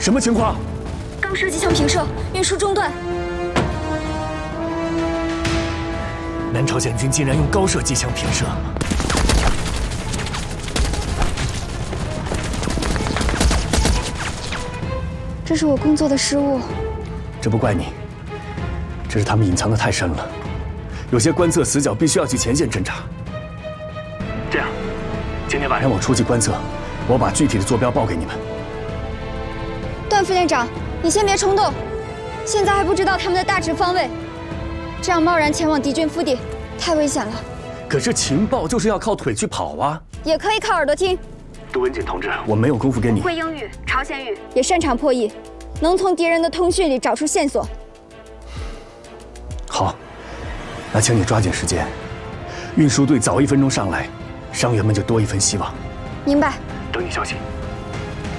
什么情况？ 高射机枪平射，运输中断。 南朝鲜军竟然用高射机枪平射。 这是我工作的失误。 这不怪你，这是他们隐藏的太深了。有些观测死角必须要去前线侦察。这样，今天晚上我出去观测，我把具体的坐标报给你们。 段副连长，你先别冲动，现在还不知道他们的大致方位，这样贸然前往敌军腹地，太危险了。 可是情报就是要靠腿去跑啊， 也可以靠耳朵听。 杜文锦同志，我没有功夫跟你。 会英语、朝鲜语，也擅长破译，能从敌人的通讯里找出线索。 好，那请你抓紧时间，运输队早1分钟上来，伤员们就多一分希望。 明白。 等你消息。